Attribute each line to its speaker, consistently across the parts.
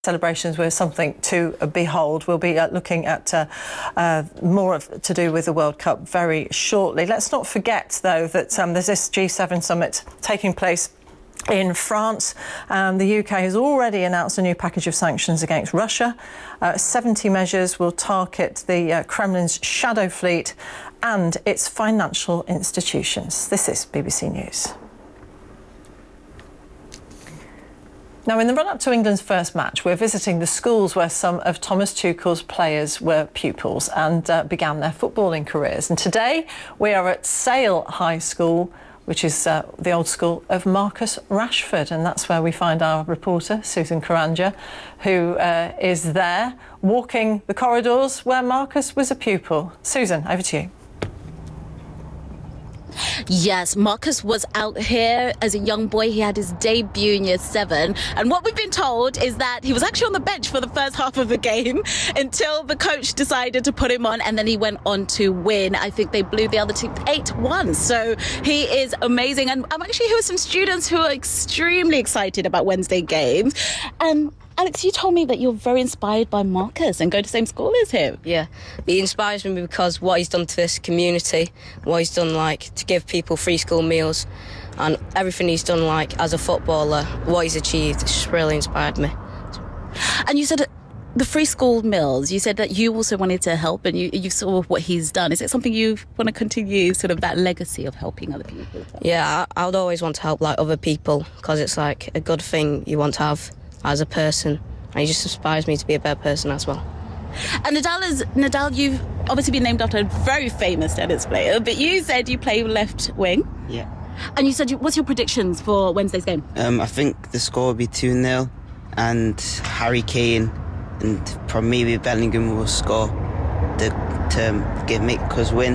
Speaker 1: Celebrations were something to behold. We'll be looking at more to do with the World Cup very shortly. Let's not forget, though, that there's this G7 summit taking place in France. The UK has already announced a new package of sanctions against Russia. 70 measures will target the Kremlin's shadow fleet and its financial institutions. This is BBC News. Now, in the run-up to England's first match, we're visiting the schools where some of Thomas Tuchel's players were pupils and began their footballing careers. And today, we are at Sale High School, which is the old school of Marcus Rashford. And that's where we find our reporter, Susan Karanja, who is there walking the corridors where Marcus was a pupil. Susan, over to you.
Speaker 2: Yes, Marcus was out here as a young boy. He had his debut in Year 7. And what we've been told is that he was actually on the bench for the first half of the game until the coach decided to put him on, and then he went on to win. I think they blew the other team 8-1. So he is amazing. And I'm actually here with some students who are extremely excited about Wednesday games. And Alex, you told me that you're very inspired by Marcus and go to the same school as him.
Speaker 3: Yeah, he inspires me because what he's done to this community, what he's done like to give people free school meals, and everything he's done like as a footballer, what he's achieved, it's just really inspired me.
Speaker 2: And you said the free school meals, you said that you also wanted to help, and you saw what he's done. Is it something you want to continue, sort of that legacy of helping other people?
Speaker 3: Yeah, I would always want to help like other people because it's like a good thing you want to have as a person, and he just inspires me to be a better person as well.
Speaker 2: And Nadal, you've obviously been named after a very famous tennis player, but you said you play left wing.
Speaker 4: Yeah.
Speaker 2: And you said, what's your predictions for Wednesday's game?
Speaker 4: I think the score will be 2-0, and Harry Kane and probably maybe Bellingham will score to make us win,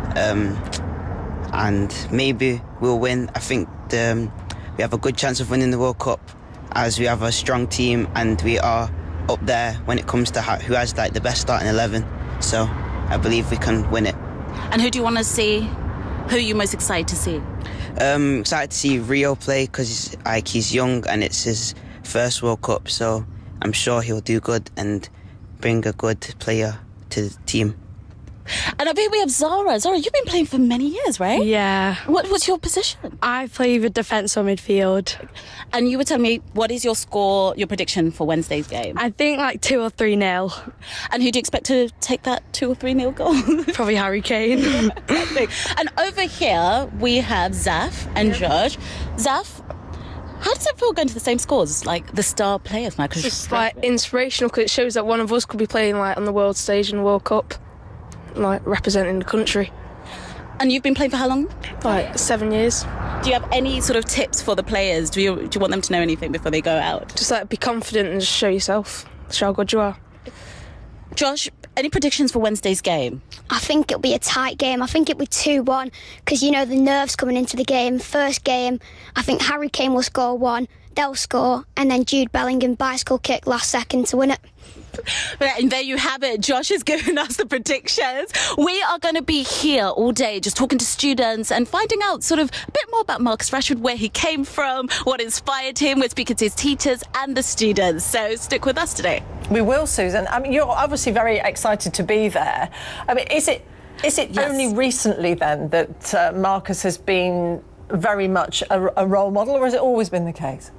Speaker 4: and maybe we'll win. I think we have a good chance of winning the World Cup, as we have a strong team and we are up there when it comes to who has like the best starting 11. So I believe we can win it.
Speaker 2: And who do you want to see? Who are you most excited to see?
Speaker 4: Excited to see Rio play because he's young and it's his first World Cup. So I'm sure he'll do good and bring a good player to the team.
Speaker 2: And I bet we have Zara. Zara, you've been playing for many years, right?
Speaker 5: Yeah.
Speaker 2: What's your position?
Speaker 5: I play with defence or midfield.
Speaker 2: And you were telling me, what is your score, your prediction for Wednesday's game?
Speaker 5: I think like 2 or 3-0.
Speaker 2: And who do you expect to take that 2 or 3-0 goal?
Speaker 5: Probably Harry Kane.
Speaker 2: And over here, we have Zaf and George. Zaf, how does it feel going to the same scores, like the star players?
Speaker 6: It's just like inspirational because it shows that one of us could be playing like on the world stage in the World Cup, like representing the country.
Speaker 2: And you've been playing for how long?
Speaker 6: Like 7 years.
Speaker 2: Do you have any sort of tips for the players? Do you want them to know anything before they go out?
Speaker 6: Just like be confident and just show yourself, show how good you are.
Speaker 2: Josh, any predictions for Wednesday's game?
Speaker 7: I think it'll be a tight game. I think it'll be 2-1 because, you know, the nerves coming into the game. First game, I think Harry Kane will score 1, they'll score, and then Jude Bellingham bicycle kick last second to win it.
Speaker 2: And there you have it. Josh has given us the predictions. We are going to be here all day just talking to students and finding out sort of a bit more about Marcus Rashford, where he came from, what inspired him. We're speaking to his teachers and the students. So stick with us today.
Speaker 1: We will, Susan. I mean, you're obviously very excited to be there. I mean, is it yes. Only recently then that Marcus has been very much a role model, or has it always been the case?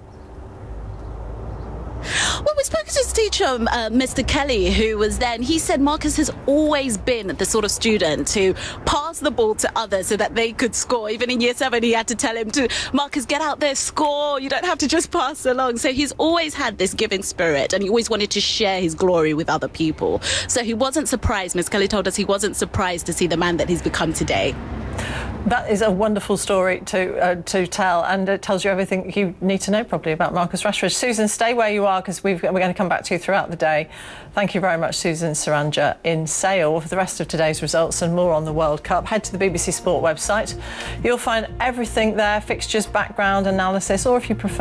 Speaker 2: Well, we spoke to his teacher, Mr. Kelly, who was then, he said Marcus has always been the sort of student to pass the ball to others so that they could score. Even in Year 7, he had to tell him to, Marcus, get out there, score. You don't have to just pass along. So he's always had this giving spirit, and he always wanted to share his glory with other people. So he wasn't surprised, Ms. Kelly told us he wasn't surprised to see the man that he's become today.
Speaker 1: That is a wonderful story to tell, and it tells you everything you need to know probably about Marcus Rashford. Susan, stay where you are because we're going to come back to you throughout the day. Thank you very much, Susan Saranja in Sale. For the rest of today's results and more on the World Cup, head to the BBC Sport website. You'll find everything there, fixtures, background analysis, or if you prefer